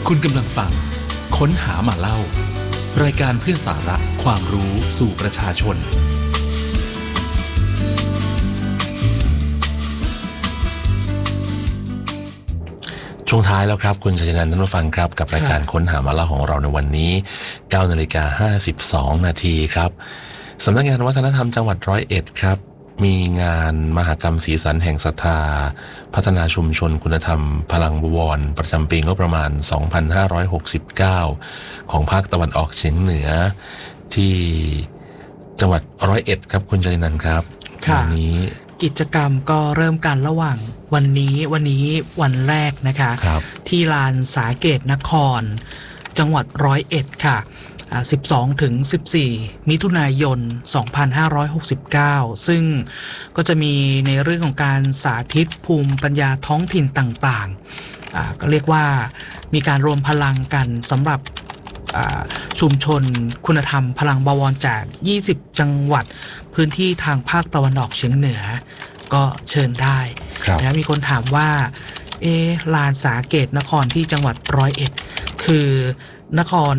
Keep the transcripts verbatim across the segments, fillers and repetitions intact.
คุณกำลังฟังค้นหามาเล่ารายการเพื่อสาระความรู้สู่ประชาชนช่วงท้ายแล้วครับคุณชัยนันท์ท่านผู้ฟังครับกับรายการค้นหามาเล่าของเราในวันนี้ เก้านาฬิกาห้าสิบสองนาทีครับสำนักงานวัฒนธรรมจังหวัดร้อยเอ็ดครับมีงานมหกรรมสีสันแห่งศรัทธาพัฒนาชุมชนคุณธรรมพลังบวรประจำปีงบประมาณสองพันห้าร้อยหกสิบเก้าของภาคตะวันออกเฉียงเหนือที่จังหวัดร้อยเอ็ดครับคุณชัยนันท์ครับวันนี้กิจกรรมก็เริ่มกันระหว่างวันนี้วันนี้วันแรกนะคะที่ลานสาเกตนครจังหวัดร้อยเอ็ดค่ะสิบสองถึงสิบสี่มิถุนายนสองพันห้าร้อยหกสิบเก้าซึ่งก็จะมีในเรื่องของการสาธิตภูมิปัญญาท้องถิ่นต่างๆก็เรียกว่ามีการรวมพลังกันสำหรับชุมชนคุณธรรมพลังบวรจากยี่สิบจังหวัดพื้นที่ทางภาคตะวันออกเฉียงเหนือก็เชิญได้นะมีคนถามว่าเอ๊ะลานสาเกตนครที่จังหวัดร้อยเอ็ดคือนคร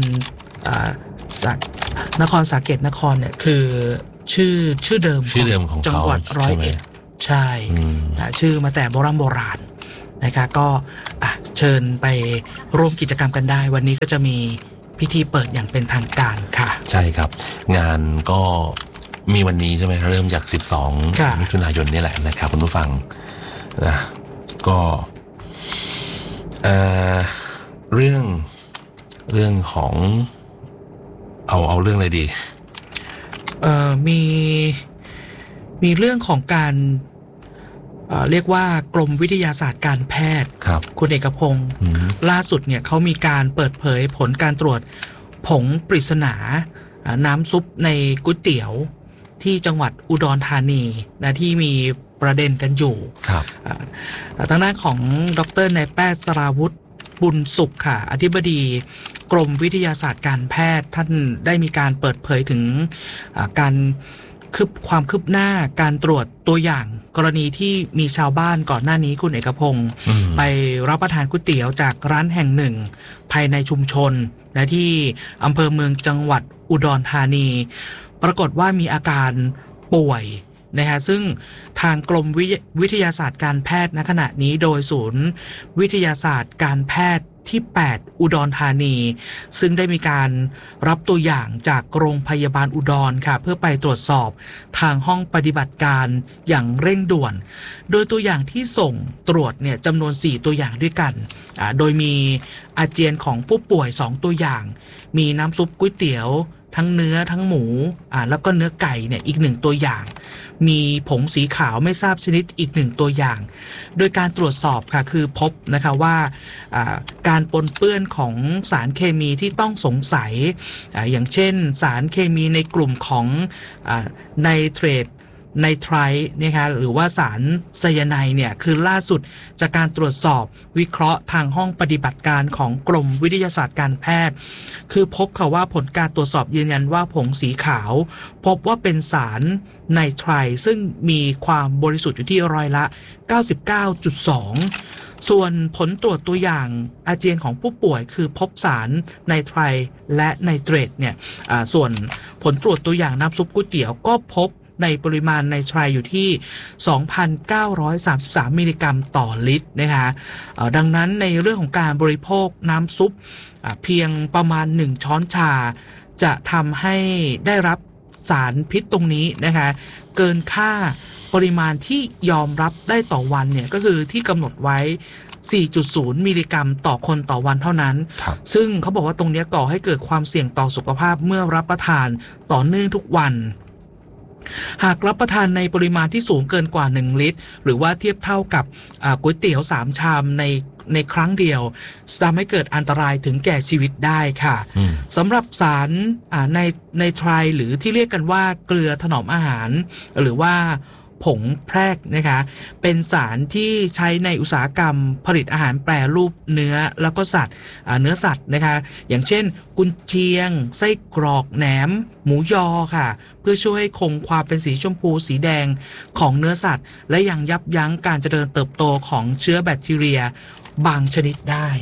นครสาเกตนครเนี่ยคือชื่อชื่อเดิมของจังหวัดร้อยเอ็ดใช่ชื่อมาแต่โบราณโบราณนะคะก็เชิญไปร่วมกิจกรรมกันได้วันนี้ก็จะมีพิธีเปิดอย่างเป็นทางการค่ะใช่ครับงานก็มีวันนี้ใช่ไหมเริ่มจากสิบสองมิถุนายนนี่แหละนะครับคุณผู้ฟังนะก็เอ่อเรื่องเรื่องของเอาเอาเรื่องอะไรดีเอ่อมีมีเรื่องของการเอ่อเรียกว่ากรมวิทยาศาสตร์การแพทย์ครับคุณเอกพงศ์ล่าสุดเนี่ยเขามีการเปิดเผยผลการตรวจผงปริศนาน้ำซุปในก๋วยเตี๋ยวที่จังหวัดอุดรธานีนะที่มีประเด็นกันอยู่ครับทางด้านของดร.นายแพทย์สราวุฒิบุญสุขค่ะอธิบดีกรมวิทยาศาสตร์การแพทย์ท่านได้มีการเปิดเผยถึงการคืบความคืบหน้าการตรวจตัวอย่างกรณีที่มีชาวบ้านก่อนหน้านี้คุณเอกพงศ์ไปรับประทานก๋วยเตี๋ยวจากร้านแห่งหนึ่งภายในชุมชนและที่อำเภอเมืองจังหวัดอุดรธานีปรากฏว่ามีอาการป่วยนะฮะซึ่งทางกรมวิทยาศาสตร์การแพทย์ณขณะนี้โดยศูนย์วิทยาศาสตร์การแพทย์ที่แปดอุดรธานีซึ่งได้มีการรับตัวอย่างจากโรงพยาบาลอุดรค่ะเพื่อไปตรวจสอบทางห้องปฏิบัติการอย่างเร่งด่วนโดยตัวอย่างที่ส่งตรวจเนี่ยจำนวนสี่ตัวอย่างด้วยกันอ่าโดยมีอาเจียนของผู้ป่วยสองตัวอย่างมีน้ำซุปก๋วยเตี๋ยวทั้งเนื้อทั้งหมูอ่าแล้วก็เนื้อไก่เนี่ยอีกหนึ่งตัวอย่างมีผงสีขาวไม่ทราบชนิดอีกหนึ่งตัวอย่างโดยการตรวจสอบค่ะคือพบนะคะว่าการปนเปื้อนของสารเคมีที่ต้องสงสัย อ, อย่างเช่นสารเคมีในกลุ่มของไนเตรตไนไตรท์นะคะหรือว่าสารไซยาไนด์เนี่ยคือล่าสุดจากการตรวจสอบวิเคราะห์ทางห้องปฏิบัติการของกรมวิทยาศาสตร์การแพทย์คือพบค่ะว่าผลการตรวจสอบยืนยันว่าผงสีขาวพบว่าเป็นสารไนไตรท์ซึ่งมีความบริสุทธิ์อยู่ที่ร้อยละ เก้าสิบเก้าจุดสอง ส่วนผลตรวจตัวอย่างอาเจียนของผู้ป่วยคือพบสารไนไตรท์และไนเตรตเนี่ยส่วนผลตรวจตัวอย่างน้ำซุปก๋วยเตี๋ยวก็พบในปริมาณไนไตรท์อยู่ที่ สองพันเก้าร้อยสามสิบสาม มิลลิกรัมต่อลิตรนะคะดังนั้นในเรื่องของการบริโภคน้ำซุปเพียงประมาณหนึ่งช้อนชาจะทำให้ได้รับสารพิษตรงนี้นะคะเกินค่าปริมาณที่ยอมรับได้ต่อวันเนี่ยก็คือที่กำหนดไว้ สี่จุดศูนย์ มิลลิกรัมต่อคนต่อวันเท่านั้นซึ่งเขาบอกว่าตรงนี้ก่อให้เกิดความเสี่ยงต่อสุขภาพเมื่อรับประทานต่อเนื่องทุกวันหากรับประทานในปริมาณที่สูงเกินกว่าหนึ่งลิตรหรือว่าเทียบเท่ากับก๋วยเตี๋ยวสามชามในในครั้งเดียวทำให้เกิดอันตรายถึงแก่ชีวิตได้ค่ะสำหรับสารในในไตรหรือที่เรียกกันว่าเกลือถนอมอาหารหรือว่าผงแพรกนะคะเป็นสารที่ใช้ในอุตสาหกรรมผลิตอาหารแปรรูปเนื้อแล้วก็สัตว์เนื้อสัตว์นะคะอย่างเช่นกุนเชียงไส้กรอกแหนมหมูยอค่ะเพื่อช่วยให้คงความเป็นสีชมพูสีแดงของเนื้อสัตว์และยังยับยั้งการเจริญเติบโตของเชื้อแบคทีเรียบางชนิดได้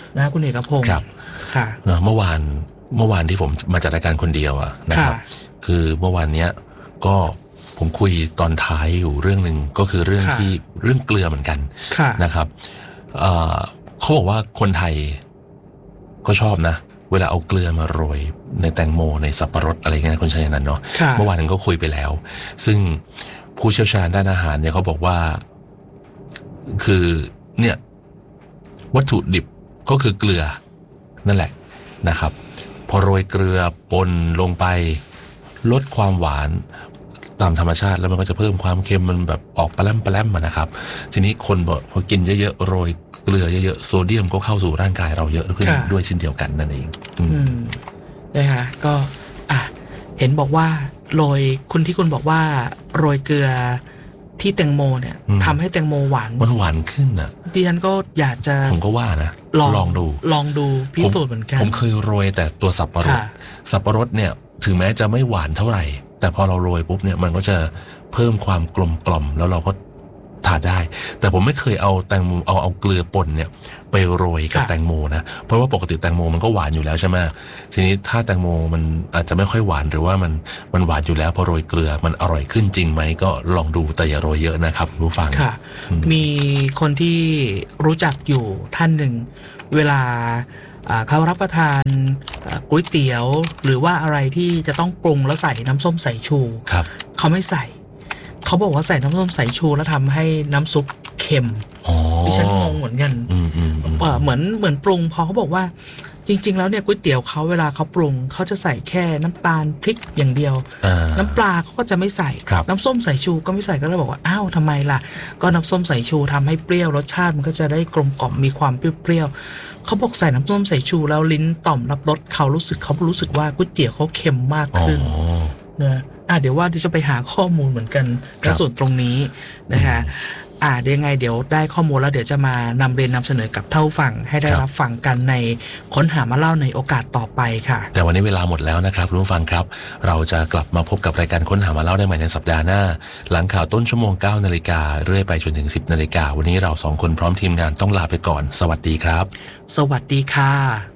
นะคุณเอกพงศ์ครับค่ะเมื่อวานเมื่อวานที่ผมมาจัดรายการคนเดียวอะนะครับคือเมื่อวานเนี้ยก็ผมคุยตอนท้ายอยู่เรื่องหนึ่งก็คือเรื่องที่เรื่องเกลือเหมือนกันนะครับเขาบอกว่าคนไทยก็ชอบนะเวลาเอาเกลือมาโรยในแตงโมในสับปะรดอะไรเงี้ยคุณชัยนันท์เนาะเมื่อวานนั้นก็คุยไปแล้วซึ่งผู้เชี่ยวชาญด้านอาหารเนี่ยเขาบอกว่าคือเนี่ยวัตถุดิบก็คือเกลือนั่นแหละนะครับพอโรยเกลือปนลงไปลดความหวานตามธรรมชาติแล้วมันก็จะเพิ่มความเค็มมันแบบออกปลาแรมปลาแรมมานะครับทีนี้คนบอกพอกินเยอะๆโรยเกลือเยอะๆโซเดียมก็เข้าสู่ร่างกายเราเยอะขึ้นด้วยเช่นเดียวกันนั่นเองอืมนะคะก็อ่ะเห็นบอกว่าโรยคุณที่คุณบอกว่าโรยเกลือที่แตงโมเนี่ยทำให้แตงโมหวานมันหวานขึ้นอ่ะดิฉันก็อยากจะผมก็ว่านะลองดูลองดูพิสูจน์เหมือนกันผมเคยโรยแต่ตัวสับปะรดสับปะรดเนี่ยถึงแม้จะไม่หวานเท่าไหร่แต่พอเราโรยปุ๊บเนี่ยมันก็จะเพิ่มความกลมกล่อมแล้วเราก็ทานได้แต่ผมไม่เคยเอาแตงโมเอาเอาเกลือป่นเนี่ยไปโรยกับแตงโมนะเพราะว่าปกติแตงโมมันก็หวานอยู่แล้วใช่ไหมทีนี้ถ้าแตงโมมันอาจจะไม่ค่อยหวานหรือว่ามันมันหวานอยู่แล้วพอโรยเกลือมันอร่อยขึ้นจริงไหมก็ลองดูแต่อย่าโรยเยอะนะครับผู้ฟังค่ะมีคนที่รู้จักอยู่ท่านหนึ่งเวลาเขารับประทานก๋วยเตี๋ยวหรือว่าอะไรที่จะต้องปรุงแล้วใส่น้ำส้มสายชูเขาไม่ใส่เขาบอกว่าใส่น้ำส้มสายชูแล้วทำให้น้ำซุปเค็มดิฉันงงเหมือนกันเหมือนเหมือนปรุงพอเขาบอกว่าจริงๆแล้วเนี่ยก๋วยเตี๋ยวเขาเวลาเขาปรุงเขาจะใส่แค่น้ำตาลพริกอย่างเดียวน้ำปลาเขาก็จะไม่ใส่น้ำส้มสายชูก็ไม่ใส่ก็เลยบอกว่าอ้าวทำไมล่ะก็น้ำส้มสายชูทำให้เปรี้ยวรสชาติมันก็จะได้กลมกล่อมมีความเปรี้ยวๆเขาบอกใส่น้ำส้มสายชูแล้วลิ้นต่อมรับรสเขารู้สึกเขารู้สึกว่าก๋วยเตี๋ยวเขาเค็มมากขึ้นนะอ่ะเดี๋ยวว่าที่จะไปหาข้อมูลเหมือนกันในส่วนตรงนี้นะคะอ่าเดี๋ยวยังไงเดี๋ยวได้ข้อมูลแล้วเดี๋ยวจะมานำเรียนนำเสนอกับเท่าฟังให้ได้รับฟังกันในค้นหามาเล่าในโอกาสต่อไปค่ะแต่วันนี้เวลาหมดแล้วนะครับคุณผู้ฟังครับเราจะกลับมาพบกับรายการค้นหามาเล่าได้ใหม่ในสัปดาห์หน้าหลังข่าวต้นชั่วโมงเก้านาฬิกาเรื่อยไปจนถึงสิบนาฬิกาวันนี้เราสองคนพร้อมทีมงานต้องลาไปก่อนสวัสดีครับสวัสดีค่ะ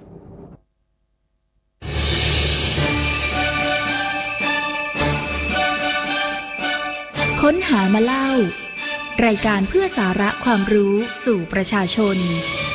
ค้นหามาเล่ารายการเพื่อสาระความรู้สู่ประชาชน